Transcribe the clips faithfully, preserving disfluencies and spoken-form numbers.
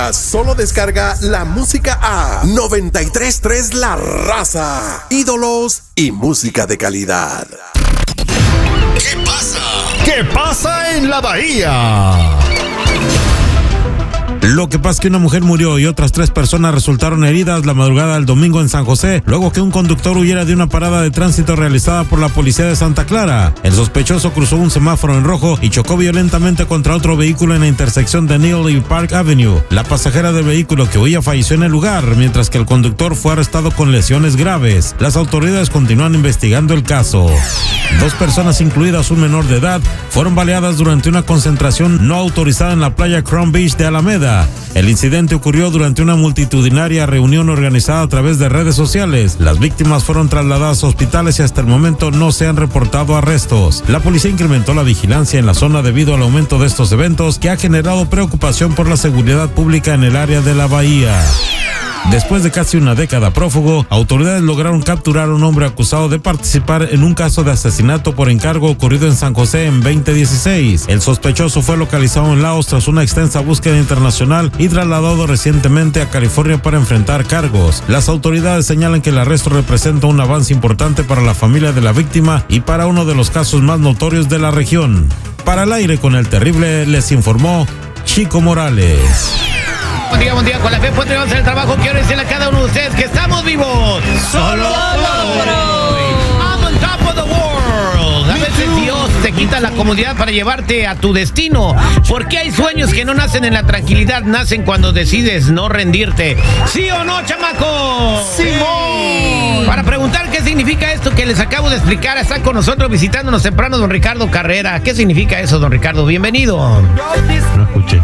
Solo descarga la música a noventa y tres punto tres La Raza. Ídolos y música de calidad. ¿Qué pasa? ¿Qué pasa en la Bahía? Lo que pasa es que una mujer murió y otras tres personas resultaron heridas la madrugada del domingo en San José, luego que un conductor huyera de una parada de tránsito realizada por la policía de Santa Clara. El sospechoso cruzó un semáforo en rojo y chocó violentamente contra otro vehículo en la intersección de Neal y Park Avenue. La pasajera del vehículo que huía falleció en el lugar, mientras que el conductor fue arrestado con lesiones graves. Las autoridades continúan investigando el caso. Dos personas, incluidas un menor de edad, fueron baleadas durante una concentración no autorizada en la playa Crown Beach de Alameda. El incidente ocurrió durante una multitudinaria reunión organizada a través de redes sociales. Las víctimas fueron trasladadas a hospitales y hasta el momento no se han reportado arrestos. La policía incrementó la vigilancia en la zona debido al aumento de estos eventos, que ha generado preocupación por la seguridad pública en el área de la bahía. Después de casi una década prófugo, autoridades lograron capturar a un hombre acusado de participar en un caso de asesinato por encargo ocurrido en San José en veinte dieciséis. El sospechoso fue localizado en Laos tras una extensa búsqueda internacional y trasladado recientemente a California para enfrentar cargos. Las autoridades señalan que el arresto representa un avance importante para la familia de la víctima y para uno de los casos más notorios de la región. Para el aire con el terrible, les informó Chico Morales. Buen día, buen día, con la fe pues tenemos el trabajo. Quiero decirle a cada uno de ustedes que estamos vivos. Solo por hoy. I'm on top of the world. A veces Dios te quita la comodidad para llevarte a tu destino. Porque hay sueños que no nacen en la tranquilidad, nacen cuando decides no rendirte. ¿Sí o no, chamaco? ¡Simón! Para preguntar qué significa esto que les acabo de explicar, está con nosotros visitándonos temprano don Ricardo Carrera. ¿Qué significa eso, don Ricardo? Bienvenido. No escuché.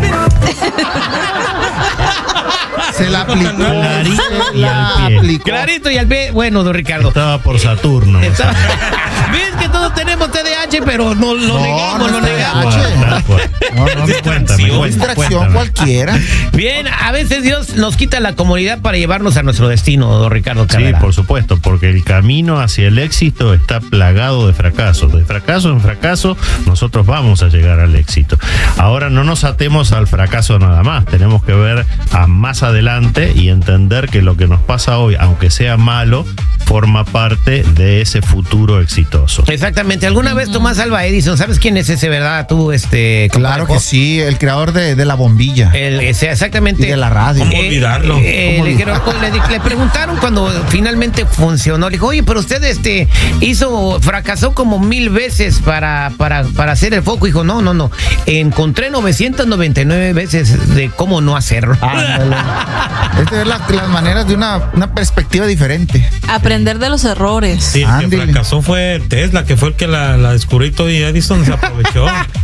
Se la aplicó. Clarito Se y la al pie. aplicó. Clarito y al pie. Bueno, don Ricardo. Estaba por Saturno. Está- ¿Ves que todos tenemos T D A H, pero no lo No, negamos, no lo es T D A negamos? H. No, no, no. Distracción. Distracción cualquiera. Bien, a veces Dios nos quita la comodidad para llevarnos a nuestro destino, don Ricardo Sí, Carrera. por supuesto, porque el camino hacia el éxito está plagado de fracasos. De fracaso en fracaso, nosotros vamos a llegar al éxito. Ahora no nos atemos al fracaso nada más. Tenemos que ver a más adelante y entender que lo que nos pasa hoy, aunque sea malo, forma parte de ese futuro exitoso. Exactamente. ¿Alguna vez Tomás Alva Edison, sabes quién es ese, verdad? Tú, este... Claro que sí, el creador de, de la bombilla. El, ese, exactamente. Y de la radio. ¿Cómo olvidarlo? eh, ¿Cómo le, dijeron- le, le preguntaron cuando finalmente funcionó. Le dijo, oye, pero usted este hizo, fracasó como mil veces para, para, para hacer el foco. Dijo, no, no, no. Encontré novecientas noventa y nueve veces de cómo no hacerlo. Ándale. Es de ver la- las maneras de una, una perspectiva diferente. Aprender de los errores. Sí, el que Ándele. fracasó fue Tesla, que fue el que la, la descubrió y Edison se aprovechó.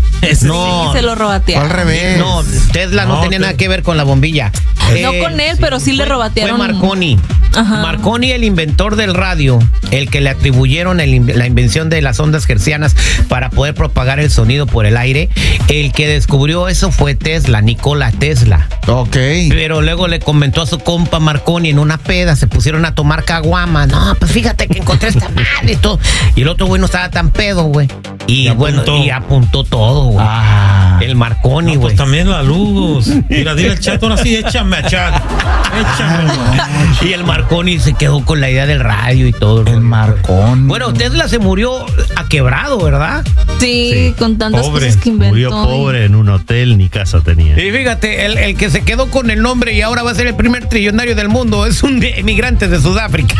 No, Sí, se lo Fue robatearon. al revés. no, Tesla no, No, tenía te- nada que ver con la bombilla. No Eh, con él, pero sí le Fue robatearon. Marconi. Ajá. Marconi, el inventor del radio, el que le atribuyeron el- la invención de las ondas hertzianas para poder propagar el sonido por el aire. El que descubrió eso fue Tesla, Nikola Tesla. Ok. Pero luego le comentó a su compa Marconi en una peda, se pusieron a tomar caguama. No, pues fíjate que encontré esta madre y todo. Y el otro güey no estaba tan pedo, güey. Y, Y bueno, apuntó. y apuntó todo, güey. Ah. El Marconi, No, güey. pues también la luz. Mira, dile al chat, ahora sí, échame a chat. Échame. Y el Marconi se quedó con la idea del radio y todo. El Marcón. Bueno, Tesla se murió a quebrado, ¿verdad? Sí, Sí, con tantas pobre, cosas que inventó. Murió pobre en un hotel, ni casa tenía. Y fíjate, el, el que se quedó con el nombre y ahora va a ser el primer trillonario del mundo es un emigrante de Sudáfrica.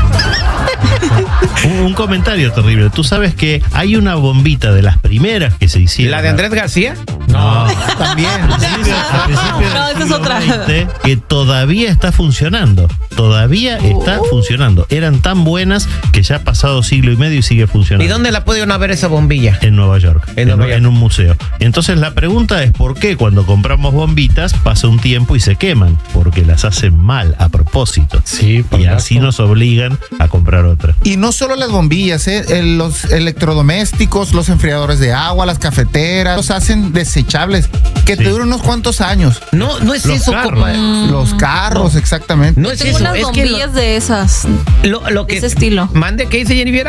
Un, un comentario terrible. Tú sabes que hay una bombita de las primeras que se hicieron. ¿La de Andrés García? No. También. A principios del No, esa es siglo otra. veinte, que todavía está funcionando. Todavía está Oh. funcionando. Eran tan buenas que ya ha pasado siglo y medio y sigue funcionando. ¿Y dónde la puede uno ver esa bombilla? En Nueva York, En en, Nueva York. en un museo. Entonces la pregunta es ¿por qué cuando compramos bombitas pasa un tiempo y se queman? Porque las hacen mal a propósito. Sí, por Y así gasto. nos obligan a comprar otra. Y no solo las bombillas, ¿eh? El- los electrodomésticos, los enfriadores de agua, las cafeteras, los hacen desechables, que te Sí. duran unos cuantos años. No, no es Los eso, carros. compa. Los carros, exactamente. No es Tengo eso, unas es que bombillas de esas. lo, lo que ese estilo. Mande, ¿qué dice Jennifer?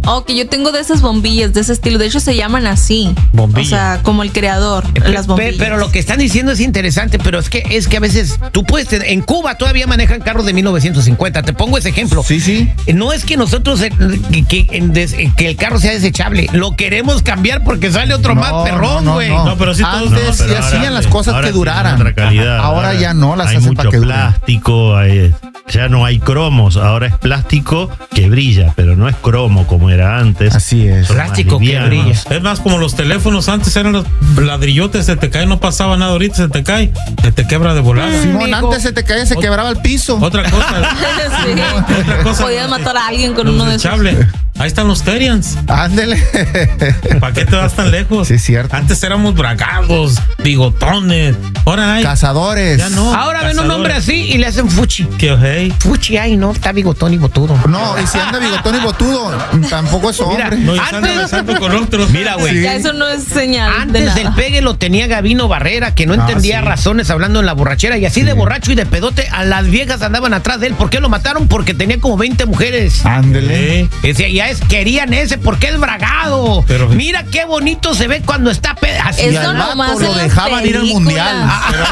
Oh, que yo tengo de esas bombillas, de ese estilo. De hecho, se llaman así. Bombilla. O sea, como el creador, Pe- las pe- bombillas. Pero lo que están diciendo es interesante, pero es que es que a veces tú puedes tener- en Cuba todavía manejan carros de mil novecientos cincuenta. Te pongo ese ejemplo. Sí, sí. No es que nosotros eh, que, que, en des- que el carro sea desechable, lo queremos cambiar porque sale otro No, más no, perrón, no, güey. no. No, pero sí todos- Antes No, sí pero ahora- hacían las cosas ahora que tienen duraran. otra calidad. Ahora ya no las hay hacen mucho para que duren. plástico, hay- ya no hay cromos, ahora es plástico que brilla, pero no es cromo como era antes. Así es. Son más Plástico que livianos. brilla. Es más, como los teléfonos antes eran los ladrillotes, se te cae, no pasaba nada, ahorita se te cae, se te quebra de volada. Simón, Mijo. antes se te caía, se quebraba el piso. Otra cosa, Sí. otra cosa. Podías matar a alguien con los uno de esos. desechables. Ahí están los Terians. Ándele. ¿Para qué te vas tan lejos? Sí, es cierto. Antes éramos bragados, bigotones. Ahora hay. Cazadores. Ya no. Ahora ven un Cazadores. hombre así y le hacen fuchi. Que ojey. Fuchi, ay, no, está bigotón y botudo. No, y si anda bigotón y botudo, tampoco es Mira, hombre. No, y se anda Antes- besando con otros. Mira, güey. Sí. Ya eso no es señal de Antes nada. del pegue lo tenía Gabino Barrera, que no Ah, entendía sí. razones hablando en la borrachera. Y así de borracho y de pedote, a las viejas andaban atrás de él. ¿Por qué lo mataron? Porque tenía como veinte mujeres. Ándele. Eh, Decía, ya es, querían ese porque es bragado. Pero- Mira qué bonito se ve cuando está pe- así. Y Eso al nomás vato en lo las dejaban ir al películas. mundial.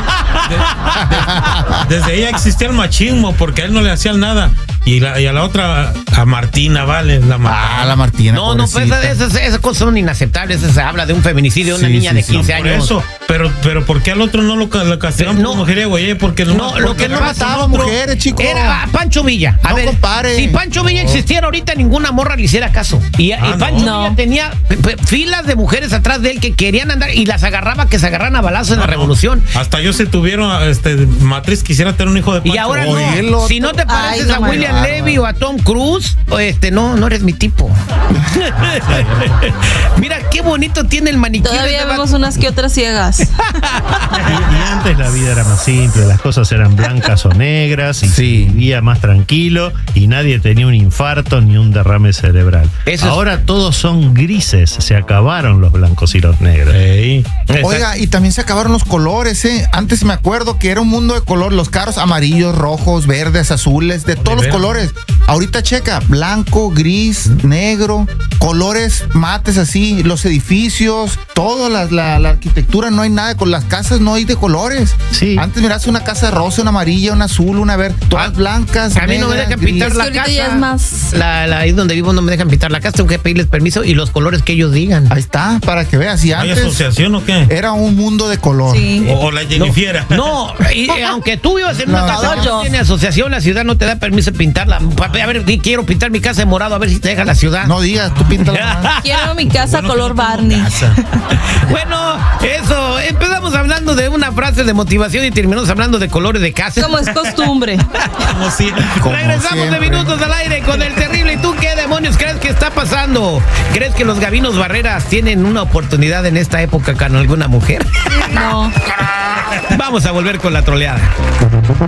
Desde ahí existía el machismo, porque a él no le hacían nada. Y, la- y a la otra, a Martina, vale, la Ah, la Martina. No, no, pues pobrecita. esas, esas, esas cosas son inaceptables. Se habla de un feminicidio de una Sí, niña sí, de sí. quince Por años. eso, pero, pero ¿por qué al otro no lo, ca- lo castigan No. por mujeriego? Oye, porque No, nomás lo porque que no agarras mataba un otro- mujeres, chico. Era Pancho Villa. A No ver, compare. si Pancho Villa existiera ahorita, ninguna morra le hiciera caso. Y, y Ah, Pancho no. Villa tenía p- p- filas de mujeres atrás de él que querían andar y las agarraba que se agarran a balazos en No, la no. revolución. Hasta yo, si tuviera este, matriz, quisiera tener un hijo de Pancho. Y ahora Oye, el no. otro. Si no te pareces Ay, no a me William agarra. Levy o a Tom Cruise, o este, no, no eres mi tipo. Mira qué bonito tiene el maniquí. de Todavía ese vemos vato. unas que otras ciegas. Y, y antes la vida era más simple, las cosas eran blancas o negras y Sí. se vivía más tranquilo y nadie tenía un infarto ni un derrame cerebral. Eso es- Ahora todos son grises, se acabaron los blancos y los negros. Ey. Oiga, y también se acabaron los colores, ¿eh? Antes me acuerdo que era un mundo de color, los carros amarillos, rojos, verdes, azules, de todos los veras? colores. Ahorita checa, blanco, gris, negro, colores mates así, los edificios, toda la, la- la arquitectura, no hay nada, con las casas no hay de colores. Sí. Antes mirás una casa rosa, una amarilla, una azul, una verde, todas Ah, blancas. a mí no me negras, dejan gris. pintar Es que la ahorita casa. ya es más- La, la, ahí donde vivo no me dejan pintar la casa, tengo que pedirles permiso y los colores que ellos digan. Ahí está, para que veas. Y ¿Hay antes asociación o qué? era un mundo de color. Sí. O, o la Jennifiera. No, y, eh, aunque tú vivas en una No, casa que no yo. tiene asociación, la ciudad no te da permiso de pintarla. Pa- A ver, di, quiero pintar mi casa de morado, a ver si te deja la ciudad. No digas, tú píntala. Quiero mi casa Bueno, que color no tengo Barney. casa. Bueno, eso, empezamos hablando de una frase de motivación y terminamos hablando de colores de casa. Como es costumbre. Como si- Como Regresamos de siempre. minutos al aire con el terrible. ¿Y tú qué demonios crees que está pasando? ¿Crees que los Gavinos Barreras tienen una oportunidad en esta época con alguna mujer? No. Vamos a volver con la troleada.